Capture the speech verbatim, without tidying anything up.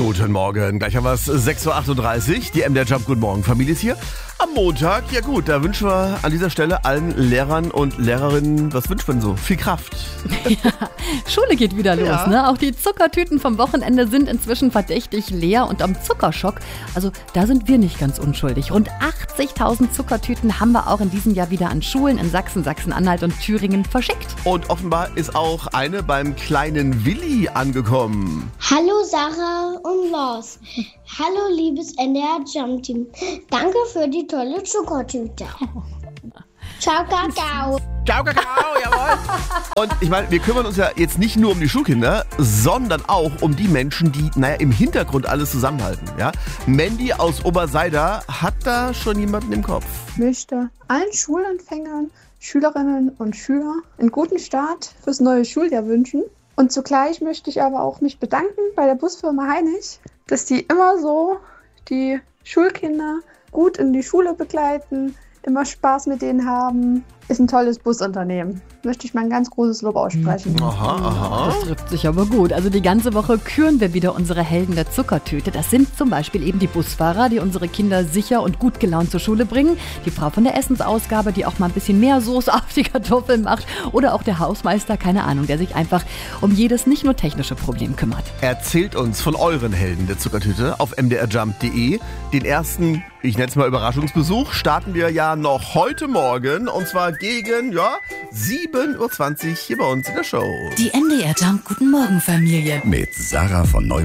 Guten Morgen, gleich haben wir es sechs Uhr achtunddreißig, die M D R Jump Guten Morgen Familie ist hier. Am Montag, ja gut, da wünschen wir an dieser Stelle allen Lehrern und Lehrerinnen, was wünscht man so? Viel Kraft. Ja, Schule geht wieder los, Ja. ne? Auch die Zuckertüten vom Wochenende sind inzwischen verdächtig leer und am Zuckerschock, also da sind wir nicht ganz unschuldig. Rund achtzigtausend Zuckertüten haben wir auch in diesem Jahr wieder an Schulen in Sachsen, Sachsen-Anhalt und Thüringen verschickt. Und offenbar ist auch eine beim kleinen Willi angekommen. Hallo Sarah und Lars. Hallo liebes N D R Jump Team. Danke für die tolle Zuckertüte. Ciao, Kakao. Ciao, Kakao, jawohl. Und ich meine, wir kümmern uns ja jetzt nicht nur um die Schulkinder, sondern auch um die Menschen, die, naja, im Hintergrund alles zusammenhalten. Ja? Mandy aus Oberseida hat da schon jemanden im Kopf. Möchte allen Schulanfängern, Schülerinnen und Schülern einen guten Start fürs neue Schuljahr wünschen. Und zugleich möchte ich aber auch mich bedanken bei der Busfirma Heinig, dass die immer so die Schulkinder gut in die Schule begleiten, immer Spaß mit denen haben. Ist ein tolles Busunternehmen. Möchte ich mal ein ganz großes Lob aussprechen. Aha, aha. Das trifft sich aber gut. Also die ganze Woche küren wir wieder unsere Helden der Zuckertüte. Das sind zum Beispiel eben die Busfahrer, die unsere Kinder sicher und gut gelaunt zur Schule bringen. Die Frau von der Essensausgabe, die auch mal ein bisschen mehr Soße auf die Kartoffeln macht. Oder auch der Hausmeister, keine Ahnung, der sich einfach um jedes nicht nur technische Problem kümmert. Erzählt uns von euren Helden der Zuckertüte auf m d r jump punkt d e. Den ersten, ich nenne es mal Überraschungsbesuch, starten wir ja noch heute Morgen. Und zwar gegen, ja, sieben Uhr zwanzig hier bei uns in der Show. Die M D R Jump Guten Morgen Familie. Mit Sarah von Neu